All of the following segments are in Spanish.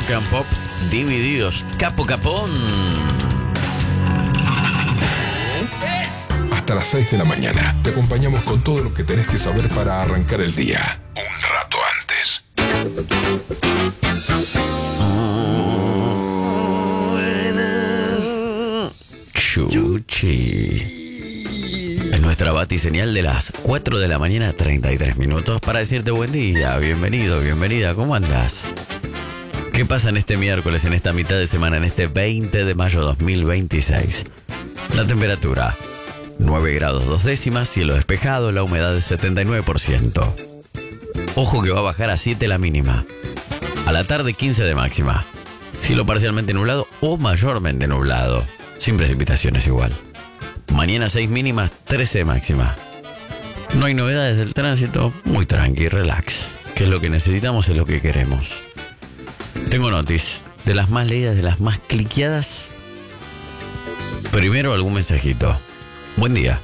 Rock and Pop divididos. Capo Capón. Hasta las 6 de la mañana. Te acompañamos con todo lo que tenés que saber para arrancar el día. Un rato antes. Chuchi. Es nuestra batiseñal de las 4 de la mañana, 33 minutos, para decirte buen día, bienvenido, bienvenida, ¿cómo andas? ¿Qué pasa en este miércoles, en esta mitad de semana, en este 20 de mayo 2026? La temperatura, 9 grados 2 décimas, cielo despejado, la humedad del 79%. Ojo que va a bajar a 7 la mínima. A la tarde 15 de máxima. Cielo parcialmente nublado o mayormente nublado. Sin precipitaciones igual. Mañana 6 mínimas, 13 máxima. No hay novedades del tránsito, muy tranqui, relax. Que es lo que necesitamos, es lo que queremos. Tengo notis de las más leídas, de las más cliqueadas. Primero algún mensajito. Buen día.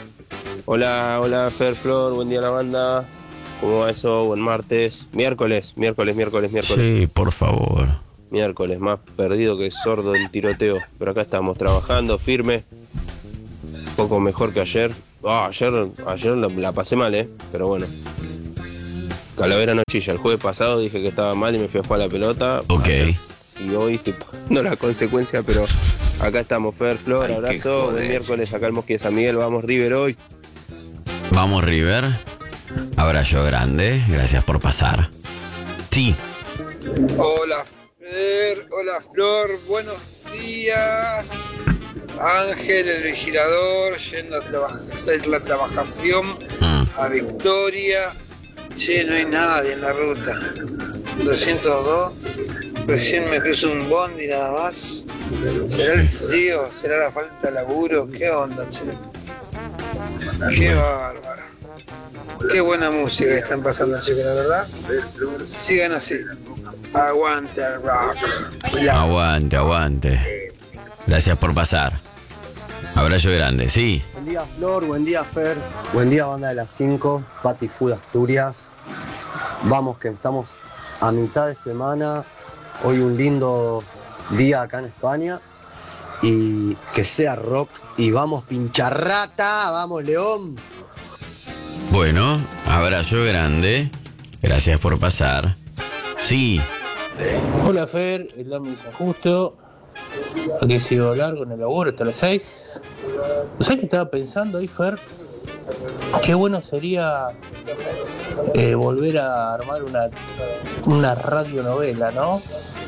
Hola, Fer, Flor, buen día a la banda. ¿Cómo va eso? Buen martes. Miércoles. Sí, por favor. Miércoles, más perdido que sordo el tiroteo. Pero acá estamos trabajando firme. Un poco mejor que ayer. Ayer la pasé mal, pero bueno. Calavera no chilla. El jueves pasado dije que estaba mal y me fui a jugar a la pelota. Ok. Y hoy estoy pagando la consecuencia, pero acá estamos, Fer, Flor, abrazo. Buen miércoles, acá el Mosque de San Miguel. Vamos River hoy. Vamos River. Abrazo grande. Gracias por pasar. Sí. Hola Fer, hola Flor, buenos días. Ángel, el vigilador, yendo a hacer la trabajación a Victoria. Che, no hay nadie en la ruta. 202. Recién me cruzo un bondi nada más. ¿Será el frío? ¿Será la falta de laburo? ¿Qué onda, che? Qué bárbaro. Qué buena música que están pasando, chicos, la verdad. Sigan así. Aguante el rock. Aguante. Gracias por pasar. Abrazo grande, sí. Buen día, Flor, buen día, Fer. Buen día, banda de las 5. Pati Food Asturias. Vamos, que estamos a mitad de semana. Hoy un lindo día acá en España. Y que sea rock. Y vamos, pincharrata. Vamos, León. Bueno, abrazo grande. Gracias por pasar. Sí. Hola Fer, el Dami San Justo. Aquí sigo largo en el laburo hasta las 6. ¿No sabes qué estaba pensando ahí, Fer? Qué bueno sería volver a armar una radionovela, ¿no?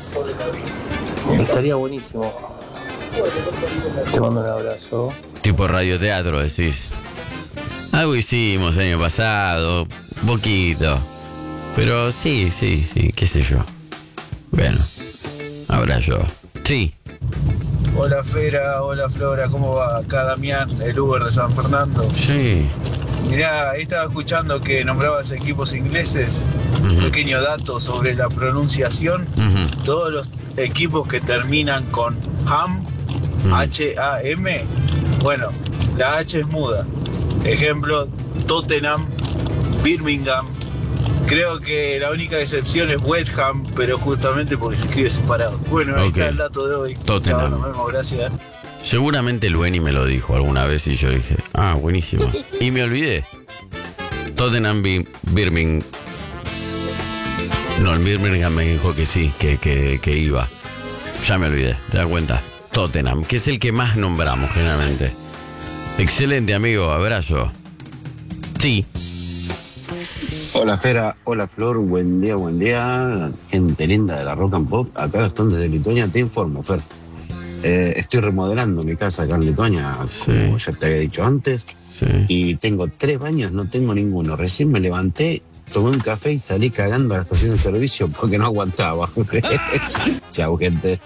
Estaría buenísimo. Te mando un abrazo. Tipo radioteatro, decís. Algo hicimos el año pasado, poquito. Pero sí, qué sé yo. Bueno, abrazo. Sí. Hola Fera, hola Flora, ¿cómo va? Acá Damián, el Uber de San Fernando. Sí. Mirá, ahí estaba escuchando que nombrabas equipos ingleses. Un pequeño dato sobre la pronunciación. Todos los equipos que terminan con Ham, H-A-M, bueno, la H es muda. Ejemplo, Tottenham, Birmingham. Creo que la única excepción es West Ham, pero justamente porque se escribe separado. Bueno, ahí está el dato de hoy. Tottenham. Chao, nos vemos, gracias. Seguramente Lueni me lo dijo alguna vez y yo dije, buenísimo. Y me olvidé. Tottenham, Birmingham. No, el Birmingham me dijo que sí, que iba. Ya me olvidé, ¿te das cuenta? Tottenham, que es el que más nombramos generalmente. Excelente, amigo, abrazo. Sí. Hola Fera, hola Flor, buen día, gente linda de la Rock and Pop. Acá Gastón desde Lituania, te informo, Fer. Estoy remodelando mi casa acá en Lituania, como ya te había dicho antes. Y tengo 3 baños, no tengo ninguno. Recién me levanté, tomé un café y salí cagando a la estación de servicio porque no aguantaba. Chau, gente.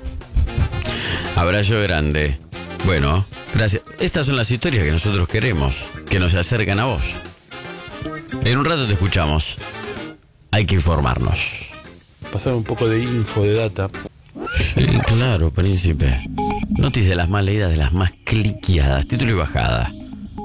Abrazo grande. Bueno, gracias. Estas son las historias que nosotros queremos, que nos acercan a vos. En un rato te escuchamos. Hay que informarnos. Pasar un poco de info, de data. Sí, claro, príncipe. Notis de las más leídas, de las más cliqueadas. Título y bajada.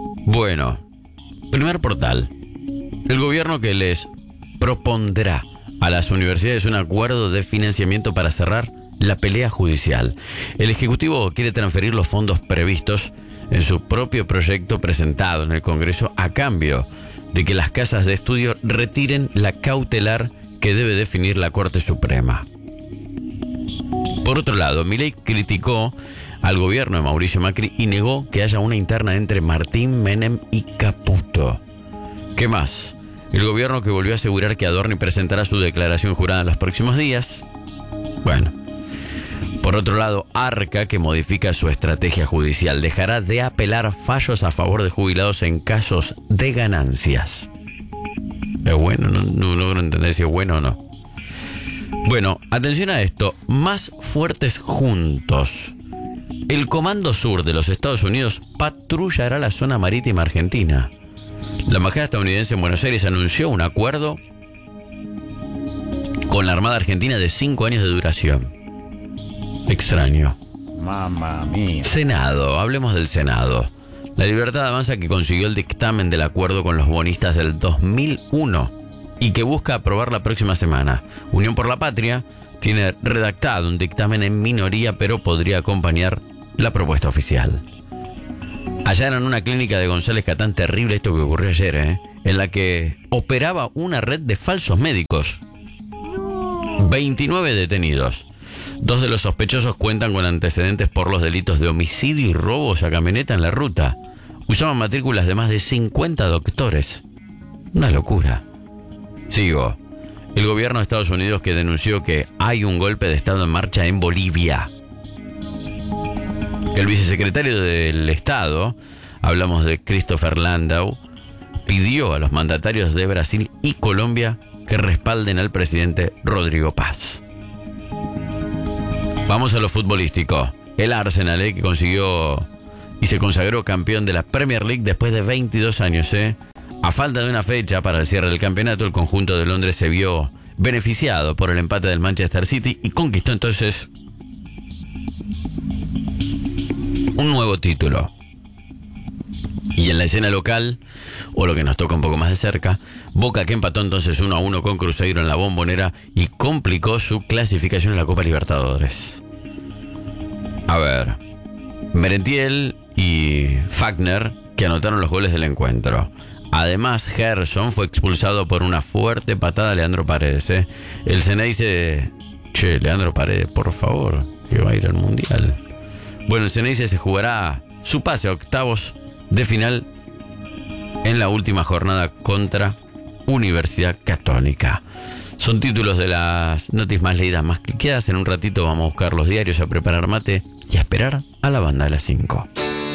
Bueno, primer portal. El gobierno que les propondrá a las universidades un acuerdo de financiamiento para cerrar la pelea judicial. El Ejecutivo quiere transferir los fondos previstos en su propio proyecto presentado en el Congreso a cambio de que las casas de estudio retiren la cautelar que debe definir la Corte Suprema. Por otro lado, Milei criticó al gobierno de Mauricio Macri y negó que haya una interna entre Martín, Menem y Caputo. ¿Qué más? El gobierno que volvió a asegurar que Adorni presentará su declaración jurada en los próximos días. Bueno. Por otro lado, Arca, que modifica su estrategia judicial, dejará de apelar fallos a favor de jubilados en casos de ganancias. ¿Es bueno? No logro entender si es bueno o no. Bueno, atención a esto. Más fuertes juntos. El Comando Sur de los Estados Unidos patrullará la zona marítima argentina. La embajada estadounidense en Buenos Aires anunció un acuerdo con la Armada Argentina de 5 años de duración. Extraño. Mamma mía. Senado, hablemos del Senado. La Libertad Avanza, que consiguió el dictamen del acuerdo con los bonistas del 2001 y que busca aprobar la próxima semana. Unión por la Patria tiene redactado un dictamen en minoría, pero podría acompañar la propuesta oficial. Hallaron una clínica de González Catán, terrible esto que ocurrió ayer, en la que operaba una red de falsos médicos. 29 detenidos. 2 de los sospechosos cuentan con antecedentes por los delitos de homicidio y robos a camioneta en la ruta. Usaban matrículas de más de 50 doctores. Una locura. Sigo. El gobierno de Estados Unidos, que denunció que hay un golpe de Estado en marcha en Bolivia. El vicesecretario del Estado, hablamos de Christopher Landau, pidió a los mandatarios de Brasil y Colombia que respalden al presidente Rodrigo Paz. Vamos a lo futbolístico. El Arsenal, que consiguió y se consagró campeón de la Premier League después de 22 años. A falta de una fecha para el cierre del campeonato, el conjunto de Londres se vio beneficiado por el empate del Manchester City y conquistó entonces un nuevo título. Y en la escena local, o lo que nos toca un poco más de cerca, Boca, que empató entonces 1-1 con Cruzeiro en la Bombonera y complicó su clasificación en la Copa Libertadores. A ver, Merentiel y Fagner, que anotaron los goles del encuentro. Además, Gerson fue expulsado por una fuerte patada de Leandro Paredes. El Ceneice... Che, Leandro Paredes, por favor, que va a ir al Mundial. Bueno, el Ceneice se jugará su pase a octavos de final en la última jornada contra Universidad Católica. Son títulos de las noticias más leídas, más cliqueadas. En un ratito vamos a buscar los diarios, a preparar mate y a esperar a la banda de las 5.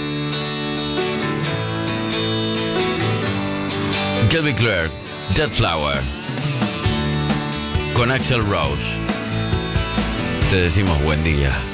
Kelby Clark, Dead Flower, con Axl Rose. Te decimos buen día.